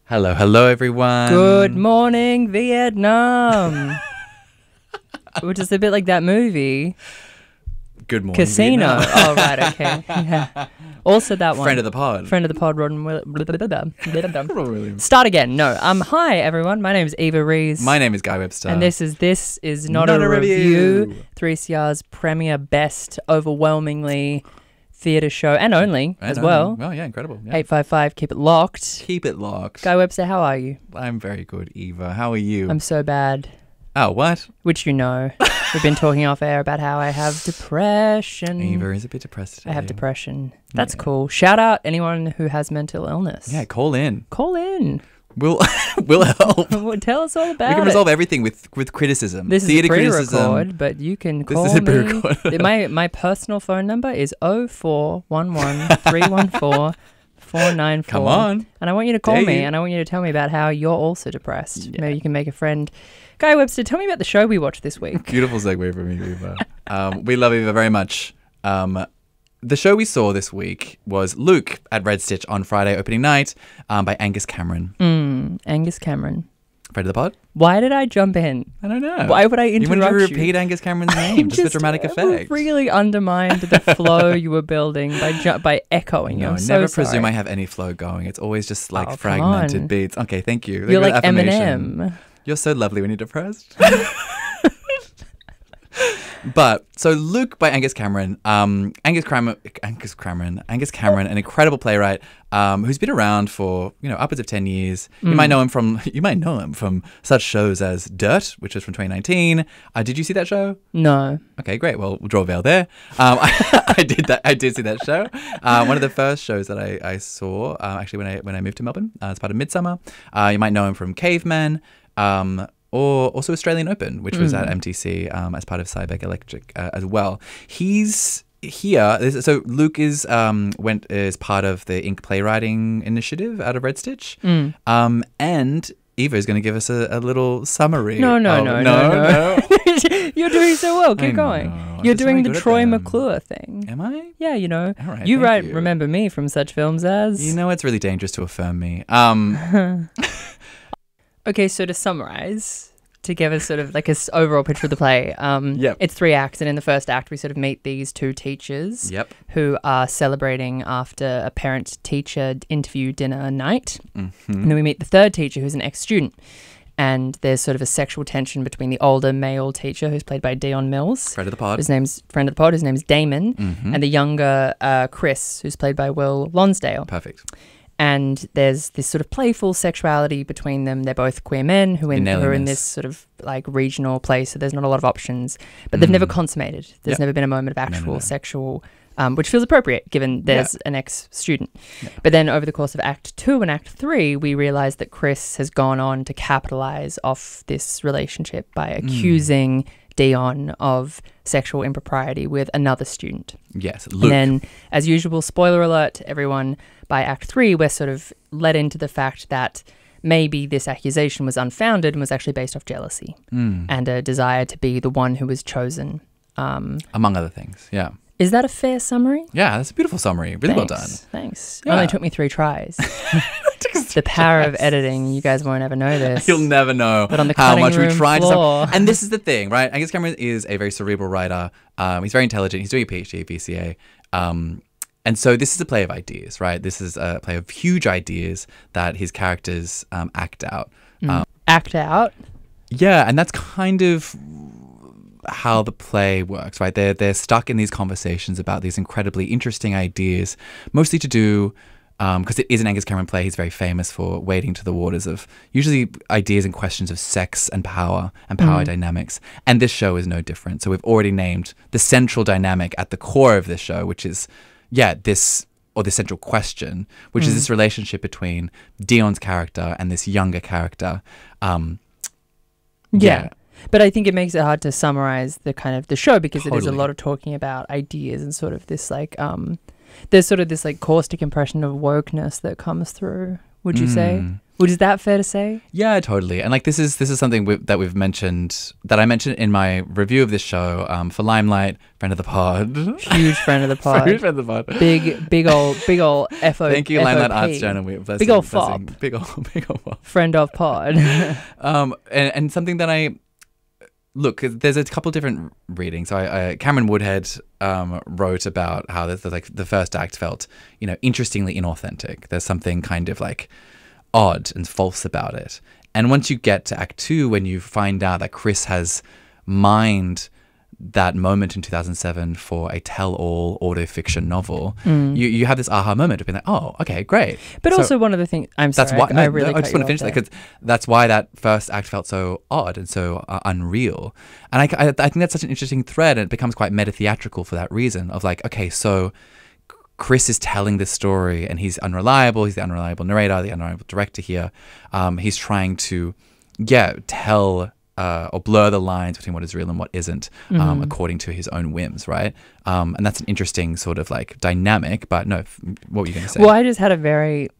Hello, hello, everyone. Good morning, Vietnam. Which is a bit like that movie. Good morning, Casino. Vietnam. Oh, right, okay. Yeah. Also that one. Friend of the pod. Friend of the pod, Rodden Williams. Start again. No. Hi, everyone. My name is Eva Rees. My name is Guy Webster. And this is not a review. 3CR's premier best, overwhelmingly theatre show, and only as well. Oh, yeah, incredible. Yeah. 855, keep it locked. Keep it locked. Guy Webster, how are you? I'm very good, Eva. How are you? I'm so bad. Oh, what? Which you know. We've been talking off air about how I have depression. Eva is a bit depressed today. I have depression. That's cool. Shout out anyone who has mental illness. Yeah, call in. Call in. We'll help. Tell us all about it. We can resolve everything with criticism. This is a pre-record, but you can call This is a me. pre-record. My personal phone number is 0411 314 494. Come on. And I want you to call Dare me, you? and I want you to tell me about how you're also depressed. Yeah. Maybe you can make a friend. Guy Webster, tell me about the show we watched this week. Beautiful segue from you, Eva. We love Eva very much. The show we saw this week was Luke at Red Stitch on Friday opening night by Angus Cameron. Angus Cameron. Friend of the pod? Why did I jump in? I don't know. Why would I You interrupt wanted you? to repeat Angus Cameron's name just for dramatic effect. Really undermined the flow you were building by echoing. No, I'm so never sorry. presume I have any flow going. It's always just like Oh, come fragmented on. beats. Okay, thank you. You're Good like affirmation. Eminem. You're so lovely when you're depressed. But so Luke by Angus Cameron, Angus Cameron, an incredible playwright who's been around for upwards of 10 years. You might know him from such shows as Dirt, which was from 2019. Did you see that show? No. Okay, great. Well, we'll draw a veil there. I did see that show. One of the first shows that I saw actually when I moved to Melbourne as part of Midsummer. You might know him from Caveman. Or also Australian Open, which was at MTC as part of Cybec Electric as well. He's here. So Luke is part of the Ink Playwriting Initiative out of Red Stitch. And Eva is going to give us a little summary. No. You're doing so well. I Keep going. know. You're I'm just doing very the good at Troy them. McClure thing. Am I? Yeah, All right, you thank write you. Remember Me from such films as... You know it's really dangerous to affirm me. Okay, so to summarize, to give us sort of like overall picture of the play, Yep. it's 3 acts, and in the first act we sort of meet these 2 teachers Yep. who are celebrating after a parent-teacher interview dinner night. And then we meet the 3rd teacher, who's an ex-student. And there's sort of a sexual tension between the older male teacher, who's played by Dion Mills. Friend of the pod. His name's Damon. And the younger Chris, who's played by Will Lonsdale. Perfect. And there's this sort of playful sexuality between them. They're both queer men who are in this sort of like regional place, so there's not a lot of options. But they've never consummated. There's never been a moment of actual sexual, which feels appropriate given there's an ex-student. But then over the course of Act 2 and Act 3, we realise that Chris has gone on to capitalise off this relationship by accusing Dion of sexual impropriety with another student. Yes, Luke. And then, as usual, spoiler alert to everyone, by Act 3, we're sort of led into the fact that maybe this accusation was unfounded and was actually based off jealousy and a desire to be the one who was chosen. Among other things, yeah. Is that a fair summary? Yeah, that's a beautiful summary. Really well done. Thanks. Yeah. It only took me 3 tries. The power of editing. You guys won't ever know this. You'll never know But on the how cutting much we room tried floor. to. And this is the thing, right? Angus Cameron is a very cerebral writer. He's very intelligent. He's doing a PhD at VCA. And so this is a play of ideas, right? This is a play of huge ideas that his characters act out. Act out. Yeah, and that's kind of how the play works, right? They're stuck in these conversations about these incredibly interesting ideas, mostly to do because it is an Angus Cameron play. He's very famous for wading to the waters of usually ideas and questions of sex and power dynamics. And this show is no different. So we've already named the central dynamic at the core of this show, which is this central question, which is this relationship between Dion's character and this younger character. Yeah. But I think it makes it hard to summarize the kind of the show because it is a Totally. lot of talking about ideas and sort of this like there's sort of this like caustic impression of wokeness that comes through. Would you say? Is that fair to say? Yeah, totally. And like this is something that we've mentioned, that I mentioned in my review of this show for Limelight, friend of the pod, huge friend of the pod, huge friend of the pod, big old FO. Thank you, Limelight Arts Journal. Big old fop, big old friend of pod. and something that I look, there's a couple different readings. So Cameron Woodhead wrote about how like the first act felt, interestingly inauthentic. There's something kind of like odd and false about it. And once you get to Act 2, when you find out that Chris has mined that moment in 2007 for a tell-all autofiction novel, you have this aha moment of being like, oh, okay, great. But also one of the things, I just want to finish that, because that's why that first act felt so odd and so unreal. And I think that's such an interesting thread, and it becomes quite meta-theatrical for that reason of like, okay, so Chris is telling this story and he's unreliable. He's the unreliable narrator, the unreliable director here. He's trying to, tell or blur the lines between what is real and what isn't, according to his own whims, right? And that's an interesting sort of like dynamic. But no, what were you going to say? Well, I just had a very...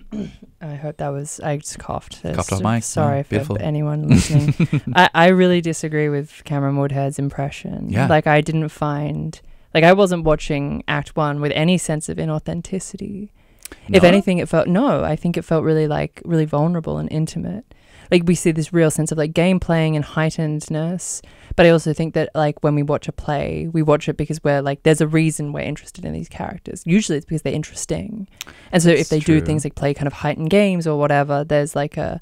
I hope that was... I just coughed. Coughed off mic. Sorry for anyone listening. I really disagree with Cameron Woodhead's impression. Yeah. Like, I didn't find... Like, I wasn't watching Act 1 with any sense of inauthenticity. No? If anything, I think it felt really vulnerable and intimate. Like, we see this real sense of like game playing and heightenedness. But I also think that like when we watch a play, we watch it because we're like, there's a reason we're interested in these characters. Usually it's because they're interesting. And so if they do things like play kind of heightened games or whatever, there's like I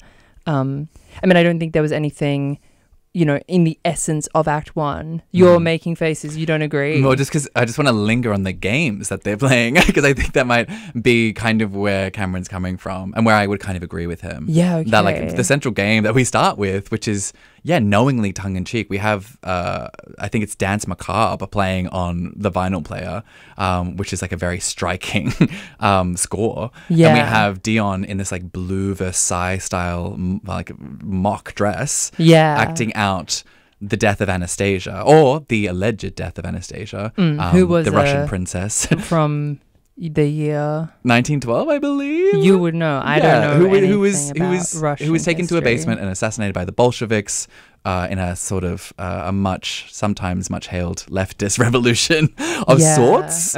don't think there was anything... in the essence of Act 1, you're making faces, you don't agree. Well, just because I just want to linger on the games that they're playing, because I think that might be kind of where Cameron's coming from and where I would kind of agree with him. Yeah, okay. That like the central game that we start with, which is, knowingly tongue-in-cheek. We have, I think it's Dance Macabre playing on the vinyl player, which is like a very striking score. Yeah. And we have Dion in this like blue Versailles style like mock dress, acting out the death of Anastasia, or the alleged death of Anastasia, who was the Russian princess from the year 1912, I believe. You would know. I don't know who was taken history. to a basement and assassinated by the Bolsheviks in a sort of sometimes much hailed leftist revolution of sorts.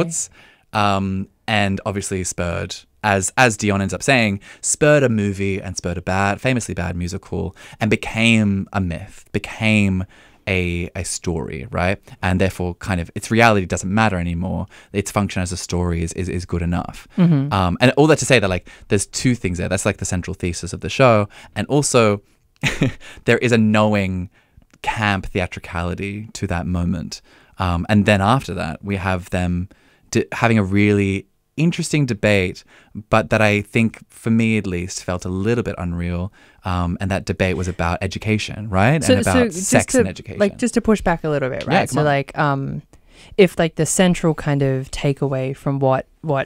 And obviously spurred, as Dion ends up saying, spurred a movie and spurred a famously bad musical, and became a myth, became a story, right? And therefore kind of its reality doesn't matter anymore. Its function as a story is good enough. And all that to say that like there's two things there. That's like the central thesis of the show. And also there is a knowing camp theatricality to that moment. And then after that, we have them having a really interesting debate, but that I think, for me at least, felt a little bit unreal. And that debate was about education, right? And about sex and education. Like, just to push back a little bit, right? Yeah, so, like, if like the central kind of takeaway from what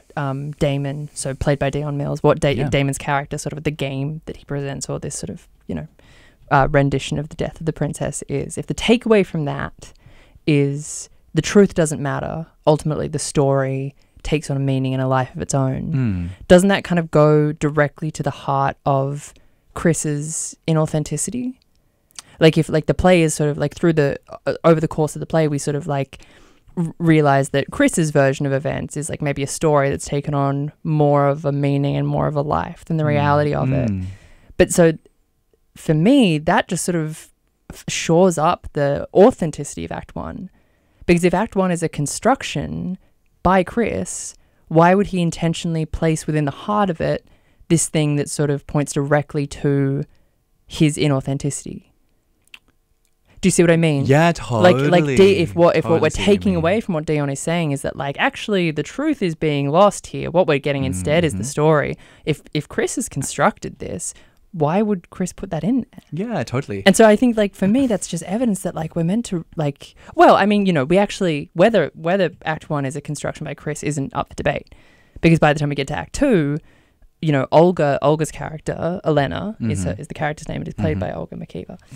Damon, so played by Dion Mills, Damon's character, sort of the game that he presents, or this sort of rendition of the death of the princess is, if the takeaway from that is the truth doesn't matter, ultimately the story takes on a meaning and a life of its own. Doesn't that kind of go directly to the heart of Chris's inauthenticity? Like, if like the play is sort of like over the course of the play, we sort of like realize that Chris's version of events is like maybe a story that's taken on more of a meaning and more of a life than the reality of it. But so for me, that just sort of shores up the authenticity of Act 1. Because if Act 1 is a construction by Chris, why would he intentionally place within the heart of it this thing that sort of points directly to his inauthenticity? Do you see what I mean? Yeah, totally. If what we're taking away from what Dion is saying is that like actually the truth is being lost here. What we're getting instead is the story. If Chris has constructed this, why would Chris put that in there? Yeah, totally. And so I think, like, for me, that's just evidence that, like, we're meant to, like, well, I mean, we actually, whether Act 1 is a construction by Chris isn't up for debate. Because by the time we get to Act 2, Olga's character, Elena, is the character's name. It is played by Olga Makieva.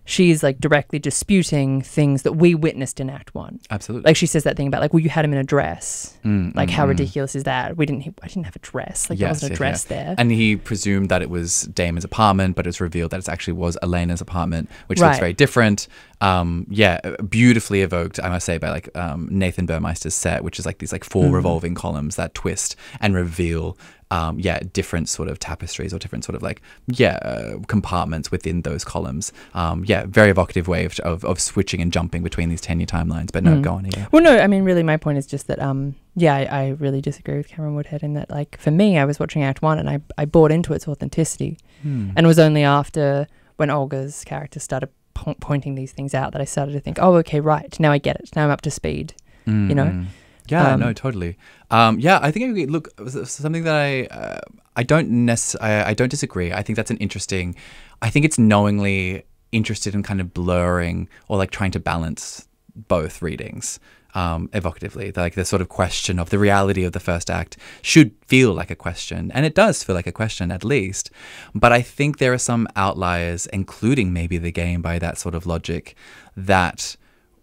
she's like directly disputing things that we witnessed in Act 1. Absolutely. Like she says that thing about like, well, you had him in a dress. Like how ridiculous is that? I didn't have a dress. Like there wasn't a dress there. And he presumed that it was Damon's apartment, but it's revealed that it actually was Elena's apartment, which looks very different. Beautifully evoked, I must say, by like Nathan Burmeister's set, which is like these like 4 revolving columns that twist and reveal different sort of tapestries or different sort of like compartments within those columns. Very evocative way of switching and jumping between these 10-year timelines. But no, go on. Well, no, I mean, really, my point is just that I really disagree with Cameron Woodhead in that, like, for me, I was watching Act 1 and I bought into its authenticity, and it was only after when Olga's character started pointing these things out that I started to think, oh, okay, right, now I get it, now I'm up to speed, you know. Yeah, no, totally. I think look, something that I don't disagree. I think that's an interesting. I think it's knowingly interested in kind of blurring or like trying to balance both readings evocatively. Like the sort of question of the reality of the first act should feel like a question, and it does feel like a question at least. But I think there are some outliers, including maybe the game by that sort of logic, that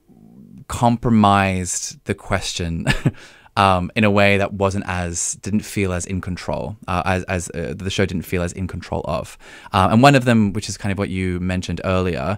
compromised the question in a way that didn't feel as in control as the show didn't feel as in control of. And one of them, which is kind of what you mentioned earlier,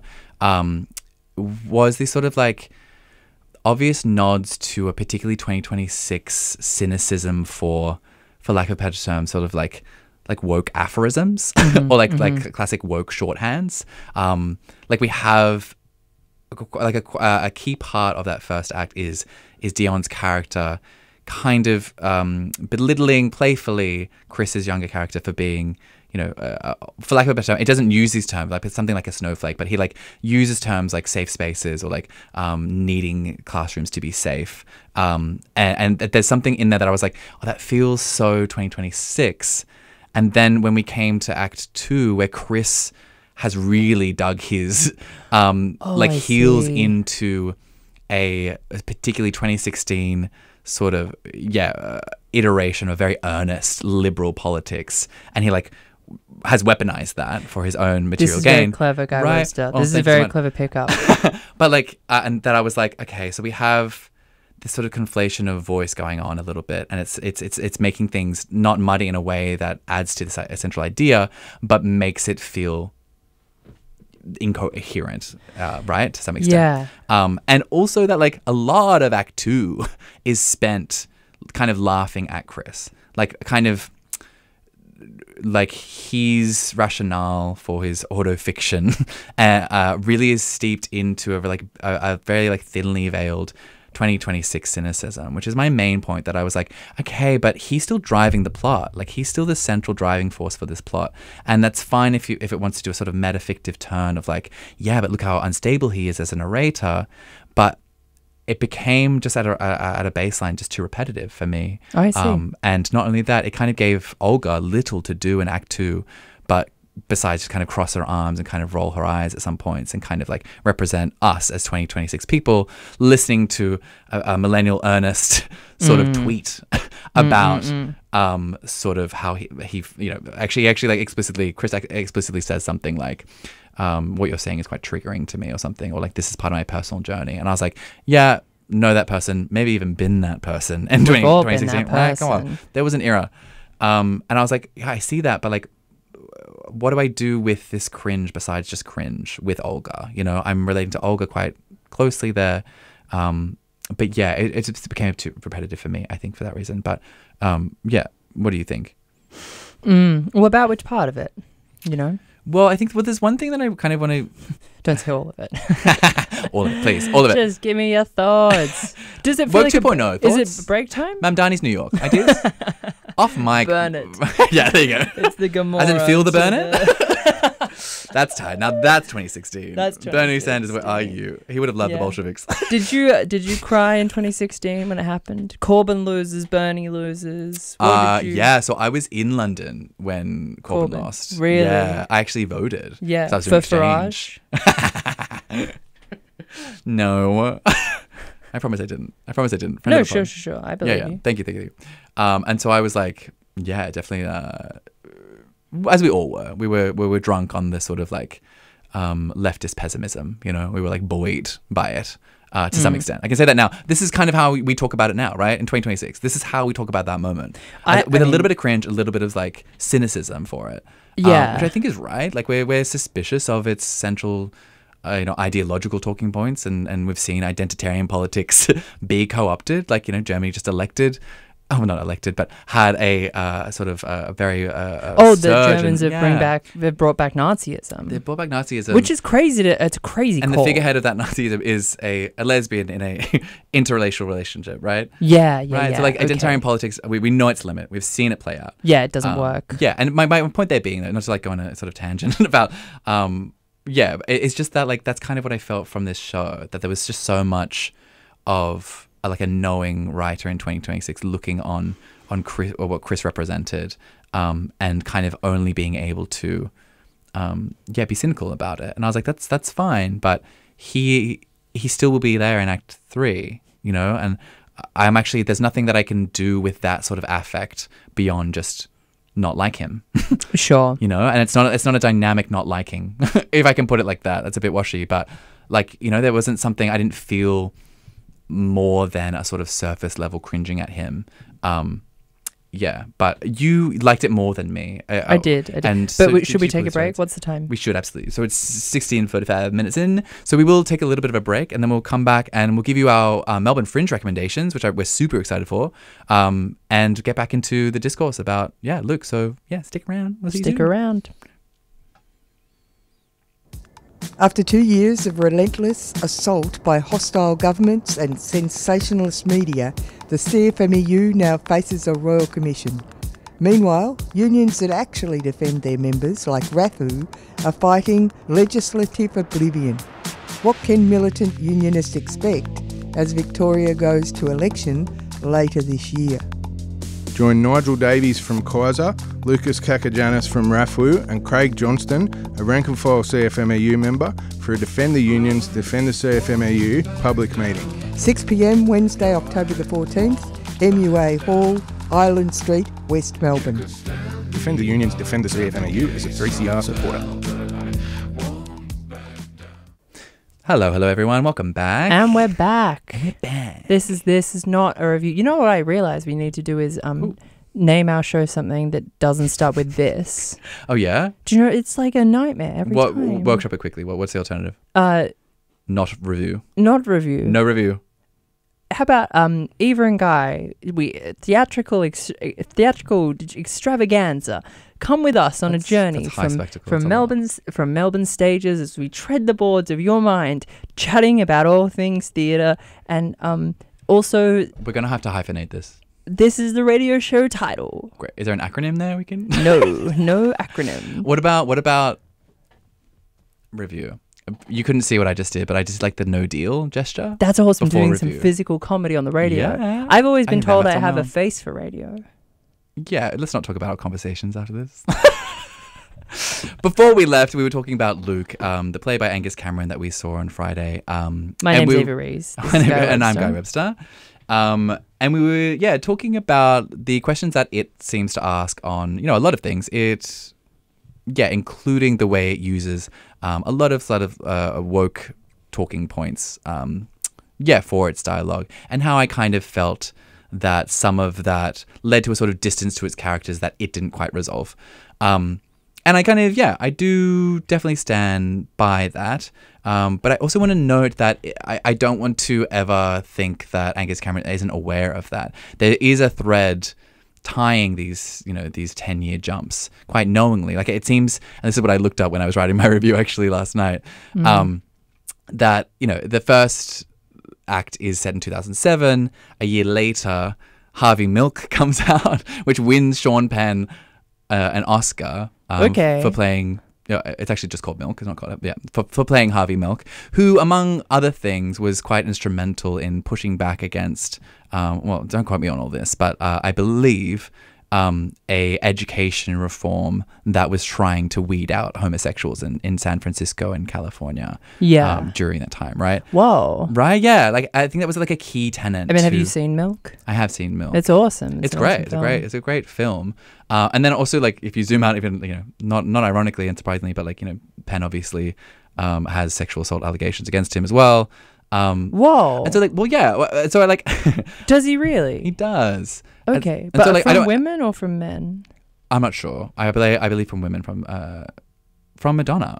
was this sort of like obvious nods to a particularly 2026 cynicism for lack of a better term, sort of like woke aphorisms or like classic woke shorthands. Like we have like a key part of that first act is Dion's character kind of belittling playfully Chris's younger character for being, for lack of a better term, it doesn't use these terms, like it's something like a snowflake, but he like uses terms like safe spaces or like needing classrooms to be safe. And there's something in there that I was like, oh, that feels so 2026. And then when we came to Act 2, where Chris has really dug his heels into a particularly 2016 sort of iteration of very earnest liberal politics, and he like has weaponized that for his own material gain. Very clever, Guy Roaster. This is a very clever pickup. But like, and that I was like, okay, so we have this sort of conflation of voice going on a little bit, and it's making things not muddy in a way that adds to this essential idea, but makes it feel incoherent, right, to some extent. And also that like a lot of Act 2 is spent kind of laughing at Chris, like kind of like his rationale for his autofiction really is steeped into a very like thinly veiled 2026 cynicism, which is my main point, that I was like, okay, but he's still driving the plot. Like he's still the central driving force for this plot. And that's fine if it wants to do a sort of metafictive turn of like, yeah, but look how unstable he is as a narrator. But it became just at a baseline just too repetitive for me. Oh, I see. And not only that, it kind of gave Olga little to do in Act 2, but besides just kind of cross her arms and kind of roll her eyes at some points and kind of like represent us as 2026 people listening to a millennial earnest sort of tweet about sort of how he actually like explicitly, Chris explicitly says something like, what you're saying is quite triggering to me or something, or like this is part of my personal journey. And I was like, yeah, know that person, maybe even been that person in 2016. Right? Come on. There was an era. And I was like, yeah, I see that, but like, what do I do with this cringe besides just cringe with Olga? I'm relating to Olga quite closely there. But yeah, it just became too repetitive for me, I think, for that reason. But what do you think? Well, about which part of it, Well, I think there's one thing that I kind of want to... Don't say all of it. All of it, please. All of it. Just give me your thoughts. Does it feel Work like 2.0 thoughts? Is it break time? Mamdani's New York. Ideas? Off mic. Burn it. Yeah, there you go. It's the Gomorrah. As in feel the burn it? That's tight. Now that's 2016. That's 2016. Bernie Sanders, where are you? He would have loved the Bolsheviks. Did you cry in 2016 when it happened? Corbyn loses, Bernie loses. Yeah, so I was in London when Corbyn lost. Really? Yeah, I actually voted. Yeah, so I was for Farage. No. I promise I didn't. No, sure. I believe you. Thank you. And so I was like, yeah, definitely. As we all were, we were drunk on this sort of like leftist pessimism. You know, we were like buoyed by it. To some extent. I can say that now. This is kind of how we talk about it now, right? In 2026. This is how we talk about that moment. With a little bit of cringe, a little bit of like cynicism for it. Yeah. Which I think is right. Like we're suspicious of its central, ideological talking points. And we've seen identitarian politics be co-opted. Like, Germany just elected. Oh, not elected, but had a sort of a very the Germans have brought back Nazism. They brought back Nazism, which is crazy. It's a crazy. And call. The figurehead of that Nazism is a lesbian in a interracial relationship, right? Yeah. Right. So like identitarian politics, we know its limit. We've seen it play out. Yeah, it doesn't work. Yeah, and my point there being that, not to like go on a sort of tangent about, it's just that like that's kind of what I felt from this show, that there was just so much of like a knowing writer in 2026 looking on Chris, or what Chris represented, and kind of only being able to be cynical about it. And I was like, that's fine, but he still will be there in Act 3, and I'm actually, there's nothing that I can do with that sort of affect beyond just not like him. Sure. And it's not a dynamic not liking, if I can put it like that. That's a bit washy, but like, there wasn't something I didn't feel more than a sort of surface level cringing at him. But you liked it more than me. I did. And but so should we take a break? What's the time? We should, absolutely. So it's 16:45 minutes in. So we will take a little bit of a break, and then we'll come back and we'll give you our Melbourne Fringe recommendations, which we're super excited for, and get back into the discourse about, Luke. So stick around. Stick around. After 2 years of relentless assault by hostile governments and sensationalist media, the CFMEU now faces a royal commission. Meanwhile, unions that actually defend their members, like RAFU, are fighting legislative oblivion. What can militant unionists expect as Victoria goes to election later this year? Join Nigel Davies from Kaiser, Lucas Kakajanis from RAFU and Craig Johnston, a rank-and-file CFMEU member, for a Defend the Unions, Defend the CFMEU public meeting. 6 p.m. Wednesday, October the 14th, MUA Hall, Island Street, West Melbourne. Defend the Unions, Defend the CFMEU is a 3CR supporter. Hello everyone, welcome back. And we're back. We're back. This is not a review. You know what I realized we need to do is name our show something that doesn't start with this. Oh yeah? Do you know, it's like a nightmare every time. Workshop it quickly. What's the alternative? Not review. Not review. No review. How about Eva and Guy? Theatrical extravaganza. Come with us on a journey from Melbourne stages as we tread the boards of your mind, chatting about all things theatre, and also we're gonna have to hyphenate this. This is the radio show title. Great. Is there an acronym there we can? No acronym. What about review? You couldn't see what I just did, but I just like the no deal gesture. That's awesome. Doing some physical comedy on the radio. Yeah. I've always been told I have a face for radio. Yeah, let's not talk about our conversations after this. Before we left, we were talking about Luke, the play by Angus Cameron that we saw on Friday. My name's Eva Rees. And I'm Guy Webster. And we were, talking about the questions that it seems to ask on, a lot of things. Including the way it uses a lot of woke talking points, for its dialogue, and how I kind of felt that some of that led to a sort of distance to its characters that it didn't quite resolve. And I kind of, I do definitely stand by that. But I also want to note that I don't want to ever think that Angus Cameron isn't aware of that. There is a thread tying these 10-year jumps quite knowingly. Like it seems, and this is what I looked up when I was writing my review actually last night, that, the first act is set in 2007. A year later, Harvey Milk comes out, which wins Sean Penn an Oscar for playing. It's actually just called Milk. It's not called for playing Harvey Milk, who, among other things, was quite instrumental in pushing back against. Don't quote me on all this, but I believe a education reform that was trying to weed out homosexuals in San Francisco and California. During that time, right? Whoa. Right? Yeah. Like I think that was like a key tenet. I mean, have you seen Milk? I have seen Milk. It's awesome. It's great. It's a great film. And then also, like, if you zoom out even, not ironically and surprisingly, but like, Penn obviously has sexual assault allegations against him as well. Whoa. And so, like, well, yeah. So I like. Does he really? He does. Okay, and but so, like, from women or from men? I'm not sure. I believe from women, from Madonna.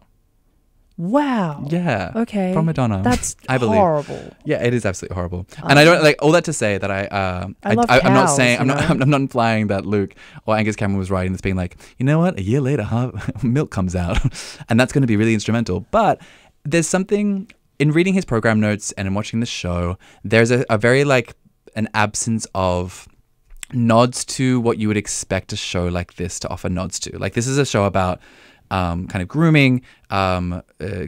Wow. Yeah. Okay. From Madonna. That's I believe. horrible. Yeah, it is absolutely horrible. And I don't like all that to say that I'm not saying I'm not implying that Luke or Angus Cameron was writing this being like, you know what, a year later, Milk comes out, and that's going to be really instrumental. But there's something in reading his program notes and in watching the show. There's a very like an absence of nods to what you would expect a show like this to offer nods to. Like, this is a show about kind of grooming, a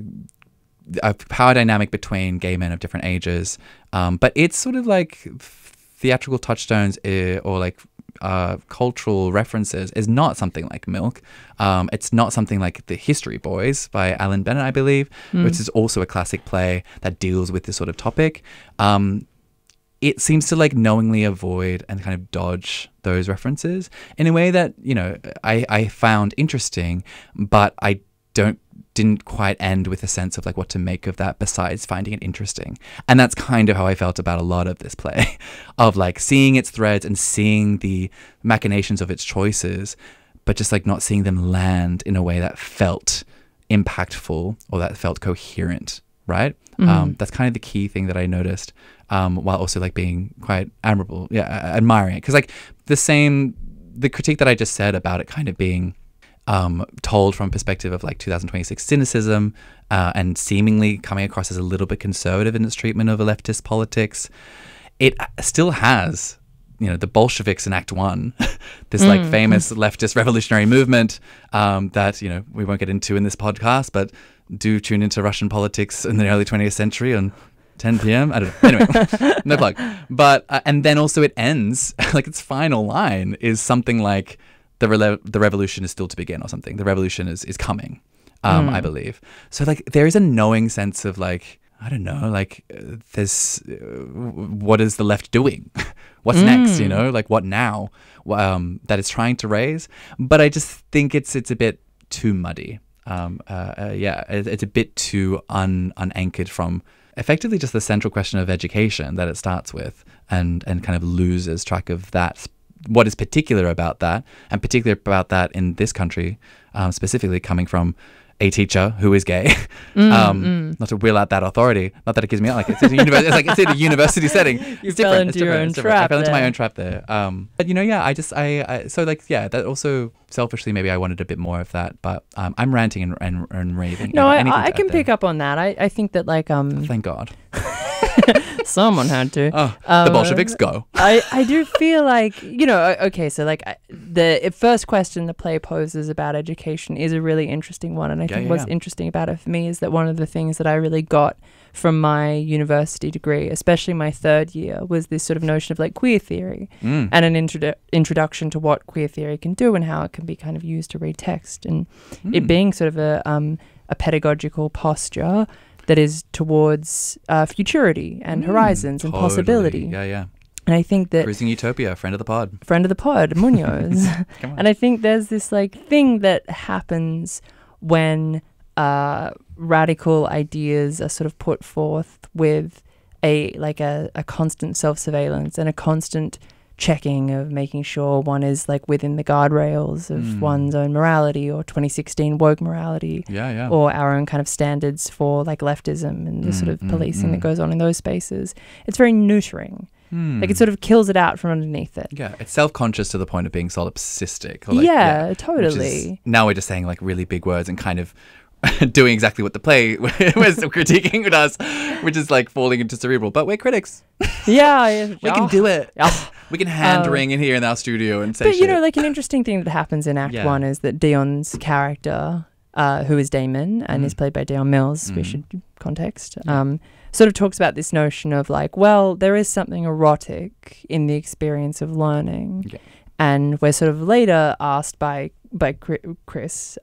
power dynamic between gay men of different ages, but it's sort of like theatrical touchstones or like cultural references is not something like Milk. It's not something like The History Boys by Alan Bennett, I believe, which is also a classic play that deals with this sort of topic. It seems to like knowingly avoid and kind of dodge those references in a way that, you know, I found interesting, but I didn't quite end with a sense of like what to make of that besides finding it interesting. And that's kind of how I felt about a lot of this play, of like seeing its threads and seeing the machinations of its choices, but just like not seeing them land in a way that felt impactful or that felt coherent, right? That's kind of the key thing that I noticed, while also like being quite admirable, admiring it. Because like the critique that I just said about it kind of being told from a perspective of like 2026 cynicism, and seemingly coming across as a little bit conservative in its treatment of a leftist politics, it still has, you know, the Bolsheviks in Act 1, this like famous leftist revolutionary movement that, you know, we won't get into in this podcast, but do tune into Russian politics in the early 20th century on 10 p.m. I don't know. Anyway, no plug. But and then also it ends like its final line is something like the revolution is still to begin or something. The revolution is coming, I believe. So like there is a knowing sense of like, I don't know, like this. What is the left doing? What's next? You know, like what now? That it's trying to raise. But I just think it's a bit too muddy. It's a bit too unanchored from effectively just the central question of education that it starts with, and kind of loses track of that. What is particular about that, and particular about that in this country, specifically coming from a teacher who is gay, not to wheel out that authority, not that it gives me out, like it's in a university setting. It's different. It's different. I fell into my own trap there. But you know, yeah, so like, yeah, that also selfishly maybe I wanted a bit more of that, but I'm ranting and raving. No, I can pick up on that. I think that like thank God. Someone had to. The Bolsheviks go. I do feel like, you know, okay, so like the first question the play poses about education is a really interesting one. And I think what's interesting about it for me is that one of the things that I really got from my university degree, especially my third year, was this sort of notion of like queer theory and an introduction to what queer theory can do and how it can be kind of used to read text, and it being sort of a pedagogical posture that is towards futurity and horizons and possibility. Yeah. And I think that Cruising Utopia, friend of the pod, Munoz. And I think there's this like thing that happens when radical ideas are sort of put forth with a constant self-surveillance and a constant checking of making sure one is like within the guardrails of one's own morality, or 2016 woke morality, or our own kind of standards for like leftism and the sort of policing that goes on in those spaces. It's very neutering. Like it sort of kills it out from underneath it. Yeah, it's self-conscious to the point of being solipsistic. Like, totally. Now we're just saying like really big words and kind of doing exactly what the play was critiquing us, which is like falling into cerebral. But we're critics. Yeah, we can do it. We can hand wring in here in our studio and say. But you know, like an interesting thing that happens in Act 1 is that Dion's character, who is Damon and is played by Dion Mills, we should context, sort of talks about this notion of like, well, there is something erotic in the experience of learning. Yeah. And we're sort of later asked by Chris,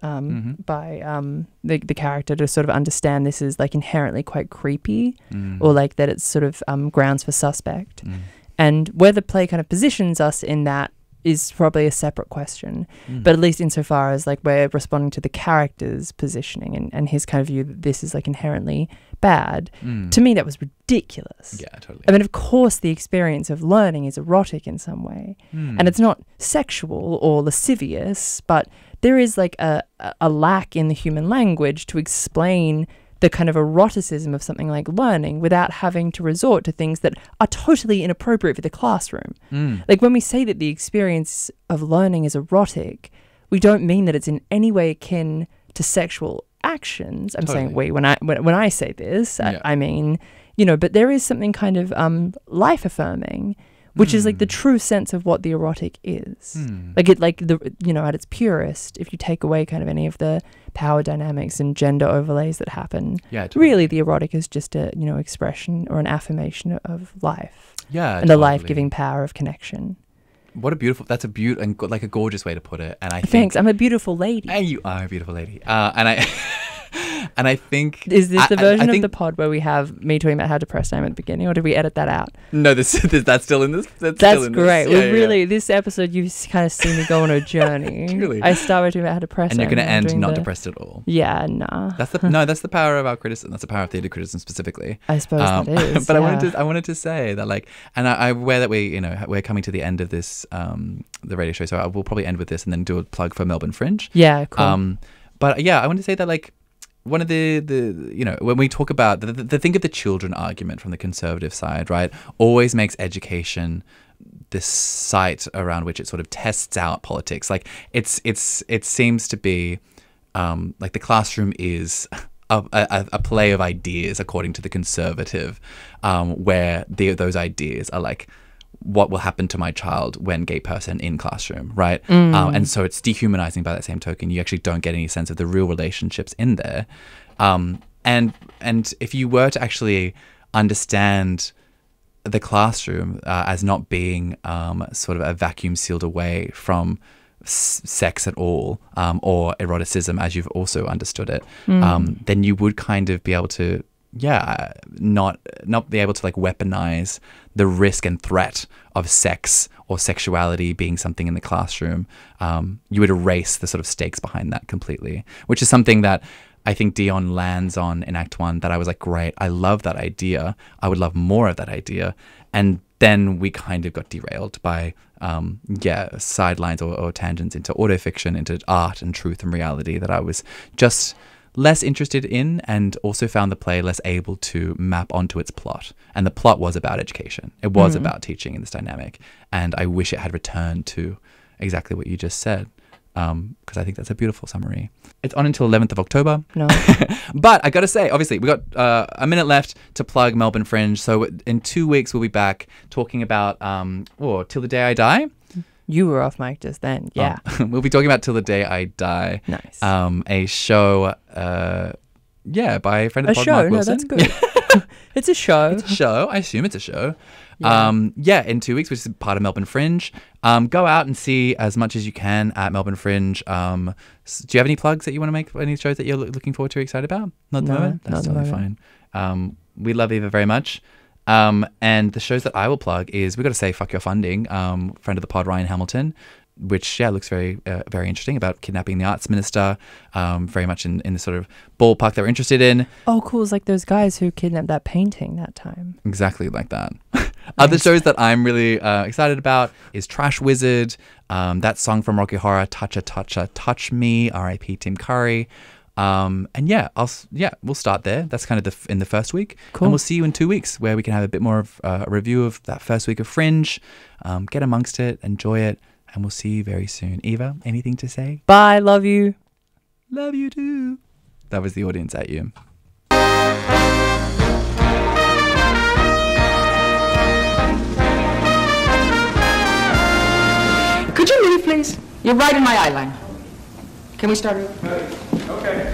the character, to sort of understand this is like inherently quite creepy, or like that it's sort of grounds for suspect. And where the play kind of positions us in that is probably a separate question. But at least insofar as like we're responding to the character's positioning and his kind of view that this is like inherently bad, to me that was ridiculous. Yeah, totally. I mean, of course the experience of learning is erotic in some way, and it's not sexual or lascivious, but there is like a lack in the human language to explain the kind of eroticism of something like learning without having to resort to things that are totally inappropriate for the classroom. Like when we say that the experience of learning is erotic, we don't mean that it's in any way akin to sexual actions. I'm saying we, when I say this, I mean, you know, but there is something kind of life affirming, which is like the true sense of what the erotic is. Like it, like the, you know, at its purest, if you take away kind of any of the power dynamics and gender overlays that happen, really the erotic is just a, you know, expression or an affirmation of life. And a life-giving power of connection. What a beautiful, that's a beautiful, and like a gorgeous way to put it. And I think, thanks, I'm a beautiful lady. And you are a beautiful lady. And I think... Is this the version of the pod where we have me talking about how depressed I am at the beginning, or did we edit that out? No, that's still in this. That's great. This episode, you've kind of seen me go on a journey. Really? I started talking about how depressed I am. And you're going to end not depressed at all. Yeah, nah. That's the power of our criticism. That's the power of theater criticism specifically. I suppose that is. But I wanted to say that, like, and I'm aware that we're coming to the end of this, the radio show, so I will probably end with this and then do a plug for Melbourne Fringe. Yeah, cool. But yeah, I want to say that, like, one of the you know, when we talk about the think of the children argument from the conservative side, right, always makes education this site around which it sort of tests out politics. Like it seems to be like the classroom is a play of ideas according to the conservative, where those ideas are like, what will happen to my child when gay person in classroom, right? And so it's dehumanizing by that same token. You actually don't get any sense of the real relationships in there. And if you were to actually understand the classroom as not being sort of a vacuum sealed away from sex at all, or eroticism as you've also understood it, then you would kind of be able to not be able to like weaponize the risk and threat of sex or sexuality being something in the classroom. You would erase the sort of stakes behind that completely, which is something that I think Dion lands on in Act 1 that I was like, great, I love that idea. I would love more of that idea. And then we kind of got derailed by sidelines or tangents into autofiction, into art and truth and reality that I was just less interested in, and also found the play less able to map onto its plot. And the plot was about education. It was about teaching in this dynamic. And I wish it had returned to exactly what you just said, because I think that's a beautiful summary. It's on until 11th of October. No. But I got to say, obviously, we got a minute left to plug Melbourne Fringe. So in 2 weeks, we'll be back talking about Till the Day I Die. You were off mic just then. Yeah. We'll be talking about Till the Day I Die. Nice. A show, by a friend of the pod, Mark Wilson. No, that's good. It's a show. It's a show. I assume it's a show. Yeah. In 2 weeks, which is part of Melbourne Fringe. Go out and see as much as you can at Melbourne Fringe. Do you have any plugs that you want to make? Any shows that you're looking forward to, excited about? Not at the moment? That's totally fine. We love Eva very much. And the shows that I will plug is, we got to say, Fuck Your Funding, friend of the pod, Ryan Hamilton, which looks very very interesting, about kidnapping the arts minister, very much in the sort of ballpark that we're interested in. Oh, cool. It's like those guys who kidnapped that painting that time. Exactly like that. Other shows that I'm really excited about is Trash Wizard, that song from Rocky Horror, Touch Me, R.I.P. Tim Curry. And we'll start there. That's kind of in the first week. Cool. And we'll see you in 2 weeks, where we can have a bit more of a review of that first week of Fringe, get amongst it, enjoy it, and we'll see you very soon. Eva, anything to say? Bye. Love you. Love you too. That was the audience at you. Could you leave, please? You're right in my eye line. Can we start over? Okay.